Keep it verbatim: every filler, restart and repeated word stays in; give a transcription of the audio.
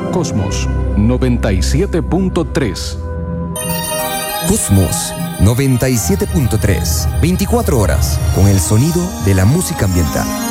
Cosmos noventa y siete punto tres. Cosmos noventa y siete punto tres. veinticuatro horas con el sonido de la música ambiental.